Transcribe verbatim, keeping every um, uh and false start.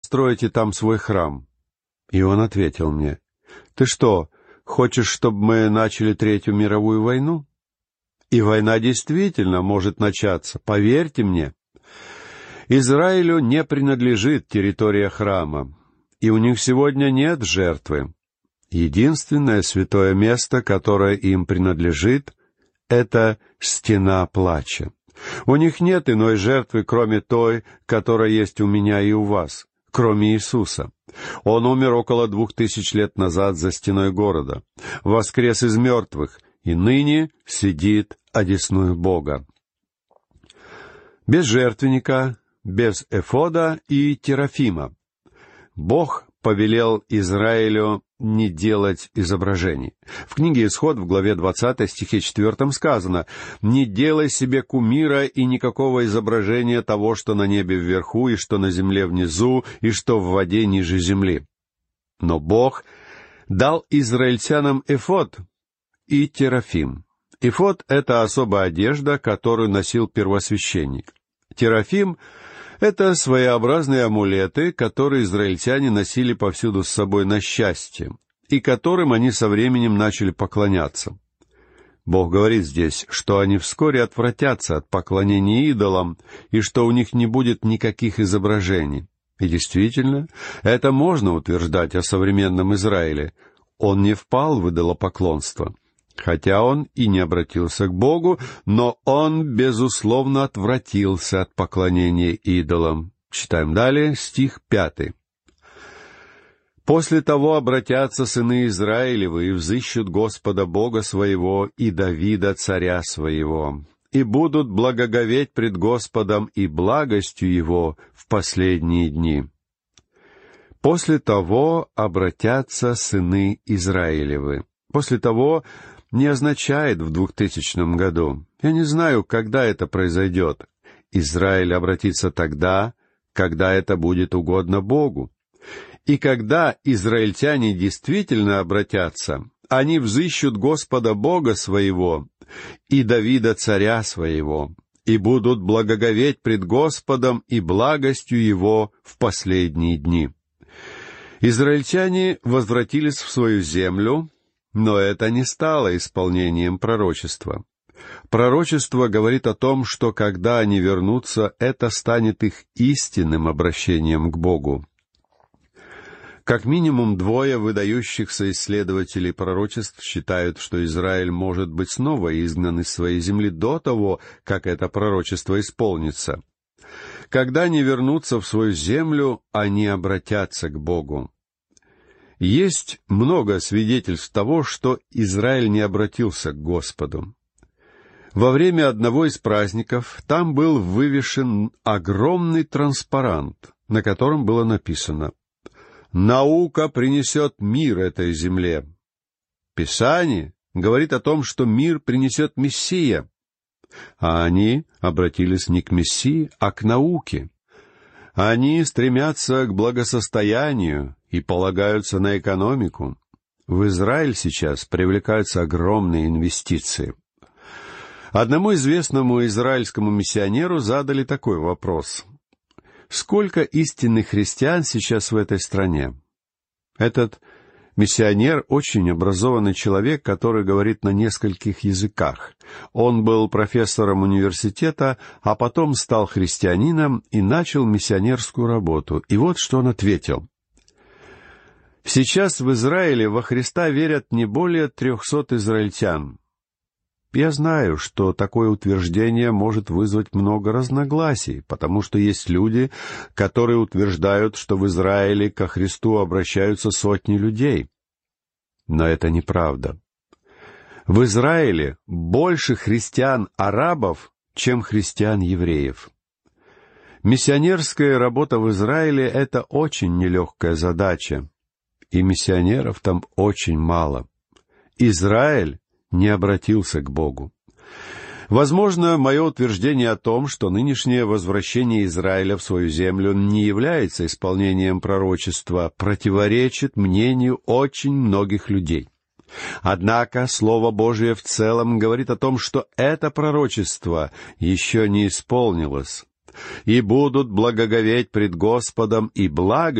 построите там свой храм?» И он ответил мне: «Ты что, хочешь, чтобы мы начали Третью мировую войну?» И война действительно может начаться, поверьте мне. Израилю не принадлежит территория храма, и у них сегодня нет жертвы. Единственное святое место, которое им принадлежит, — это стена плача. У них нет иной жертвы, кроме той, которая есть у меня и у вас, кроме Иисуса. Он умер около двух тысяч лет назад за стеной города, воскрес из мертвых, и ныне сидит одесную Бога. Без жертвенника, без эфода и терафима. Бог повелел Израилю не делать изображений. В книге «Исход» в главе двадцатой, стихе четвертом сказано: «Не делай себе кумира и никакого изображения того, что на небе вверху, и что на земле внизу, и что в воде ниже земли». Но Бог дал израильтянам эфод и терафим. Эфод — это особая одежда, которую носил первосвященник. Терафим — это своеобразные амулеты, которые израильтяне носили повсюду с собой на счастье, и которым они со временем начали поклоняться. Бог говорит здесь, что они вскоре отвратятся от поклонения идолам, и что у них не будет никаких изображений. И действительно, это можно утверждать о современном Израиле. Он не впал в идолопоклонство. Хотя он и не обратился к Богу, но он, безусловно, отвратился от поклонения идолам. Читаем далее, стих пятый. «После того обратятся сыны Израилевы и взыщут Господа Бога своего и Давида царя своего, и будут благоговеть пред Господом и благостью Его в последние дни. После того обратятся сыны Израилевы». После того не означает в двухтысячном году. Я не знаю, когда это произойдет. Израиль обратится тогда, когда это будет угодно Богу. И когда израильтяне действительно обратятся, они взыщут Господа Бога своего и Давида царя своего, и будут благоговеть пред Господом и благостью Его в последние дни. Израильтяне возвратились в свою землю, но это не стало исполнением пророчества. Пророчество говорит о том, что когда они вернутся, это станет их истинным обращением к Богу. Как минимум двое выдающихся исследователей пророчеств считают, что Израиль может быть снова изгнан из своей земли до того, как это пророчество исполнится. Когда они вернутся в свою землю, они обратятся к Богу. Есть много свидетельств того, что Израиль не обратился к Господу. Во время одного из праздников там был вывешен огромный транспарант, на котором было написано: «Наука принесет мир этой земле». Писание говорит о том, что мир принесет Мессия, а они обратились не к Мессии, а к науке. Они стремятся к благосостоянию и полагаются на экономику. В Израиль сейчас привлекаются огромные инвестиции. Одному известному израильскому миссионеру задали такой вопрос: «Сколько истинных христиан сейчас в этой стране?» Этот миссионер — очень образованный человек, который говорит на нескольких языках. Он был профессором университета, а потом стал христианином и начал миссионерскую работу. И вот что он ответил: «Сейчас в Израиле во Христа верят не более трехсот израильтян». Я знаю, что такое утверждение может вызвать много разногласий, потому что есть люди, которые утверждают, что в Израиле ко Христу обращаются сотни людей. Но это неправда. В Израиле больше христиан-арабов, чем христиан-евреев. Миссионерская работа в Израиле — это очень нелегкая задача, и миссионеров там очень мало. Израиль не обратился к Богу. Возможно, мое утверждение о том, что нынешнее возвращение Израиля в свою землю не является исполнением пророчества, противоречит мнению очень многих людей. Однако Слово Божие в целом говорит о том, что это пророчество еще не исполнилось. «И будут благоговеть пред Господом и благо